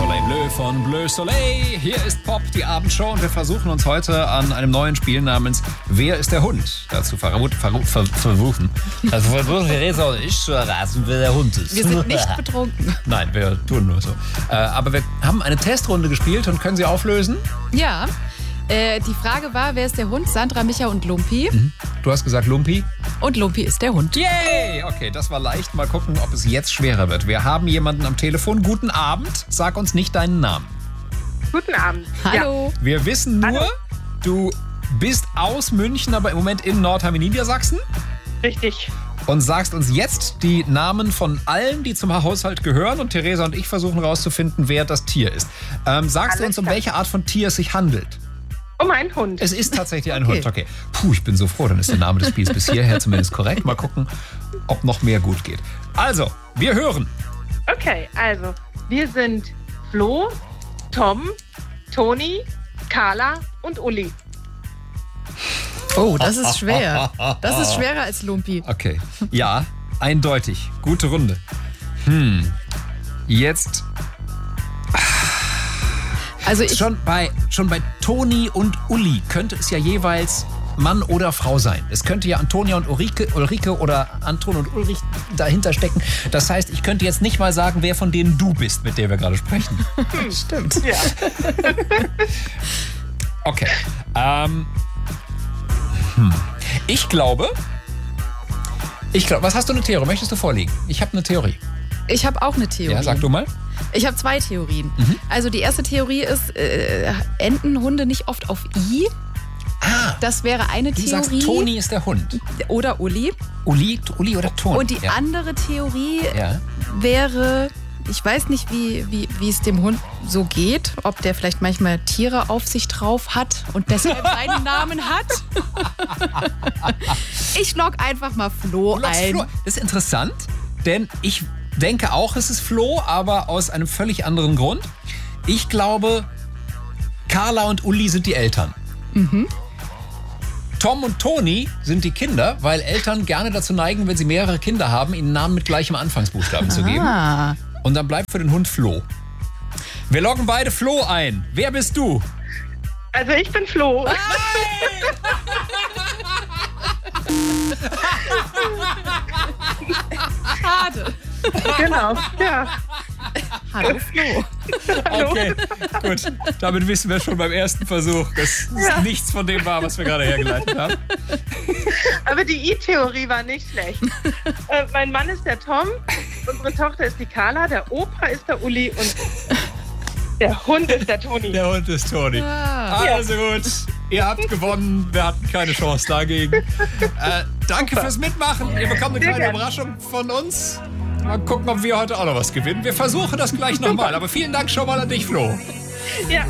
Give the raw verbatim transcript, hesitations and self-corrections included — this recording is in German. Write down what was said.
Soleil Bleu von Bleu Soleil. Hier ist Pop, die Abendshow, und wir versuchen uns heute an einem neuen Spiel namens Wer ist der Hund? Dazu versuchen. Ver, ver, versuchen. Also versuchen Theresa und ich zu erraten, wer der Hund ist. Wir sind nicht betrunken. Nein, wir tun nur so. Äh, aber wir haben eine Testrunde gespielt und können sie auflösen? Ja. Äh, die Frage war, wer ist der Hund? Sandra, Micha und Lumpi. Mhm. Du hast gesagt Lumpi? Und Lumpi ist der Hund. Yay! Okay, das war leicht. Mal gucken, ob es jetzt schwerer wird. Wir haben jemanden am Telefon. Guten Abend. Sag uns nicht deinen Namen. Guten Abend. Hallo. Ja. Wir wissen nur, Hallo. Du bist aus München, aber im Moment in Nordheim in Niedersachsen. Richtig. Und sagst uns jetzt die Namen von allen, die zum Haushalt gehören. Und Theresa und ich versuchen herauszufinden, wer das Tier ist. Ähm, sagst du Alles uns, um klar. welche Art von Tier es sich handelt? Um einen Hund. Es ist tatsächlich ein Okay. Hund. Okay. Puh, ich bin so froh, dann ist der Name des Spiels bis hierher zumindest korrekt. Mal gucken, ob noch mehr gut geht. Also, wir hören. Okay, also, wir sind Flo, Tom, Toni, Carla und Uli. Oh, das ist schwer. Das ist schwerer als Lumpi. Okay. Ja, eindeutig. Gute Runde. Hm. Jetzt Also ich, schon bei, schon bei Toni und Uli könnte es ja jeweils Mann oder Frau sein. Es könnte ja Antonia und Ulrike, Ulrike oder Anton und Ulrich dahinter stecken. Das heißt, ich könnte jetzt nicht mal sagen, wer von denen du bist, mit der wir gerade sprechen. stimmt. Ja. Okay. Ähm. Hm. Ich glaube. Ich glaube. Was hast du eine Theorie? Möchtest du vorlegen? Ich habe eine Theorie. Ich habe auch eine Theorie. Ja, sag du mal. Ich habe zwei Theorien. Mhm. Also die erste Theorie ist, äh, enden Hunde nicht oft auf I? Ah. Das wäre eine Du Theorie. sagst, Toni ist der Hund. Oder Uli. Uli, Uli oder Toni? Und die ja. andere Theorie Ja. wäre, ich weiß nicht, wie, wie, wie es dem Hund so geht, ob der vielleicht manchmal Tiere auf sich drauf hat und deshalb seinen Namen hat. Ich log einfach mal Flo Du loggst ein. Flo. Das ist interessant, denn ich denke auch, es ist Flo, aber aus einem völlig anderen Grund. Ich glaube, Carla und Uli sind die Eltern. Mhm. Tom und Toni sind die Kinder, weil Eltern gerne dazu neigen, wenn sie mehrere Kinder haben, ihnen Namen mit gleichem Anfangsbuchstaben zu geben. Ah. Und dann bleibt für den Hund Flo. Wir loggen beide Flo ein. Wer bist du? Also, ich bin Flo. Schade. Genau, ja. Hallo Flo. Okay, gut. Damit wissen wir schon beim ersten Versuch, dass es Ja. nichts von dem war, was wir gerade hergeleitet haben. Aber die I-Theorie war nicht schlecht. äh, mein Mann ist der Tom, unsere Tochter ist die Carla, der Opa ist der Uli und der Hund ist der Toni. Der Hund ist Toni. Ah. Also gut, ihr habt gewonnen. Wir hatten keine Chance dagegen. Äh, danke fürs Mitmachen. Ihr bekommt eine Sehr kleine gerne. Überraschung von uns. Mal gucken, ob wir heute auch noch was gewinnen. Wir versuchen das gleich nochmal. Aber vielen Dank schon mal an dich, Flo. Ja,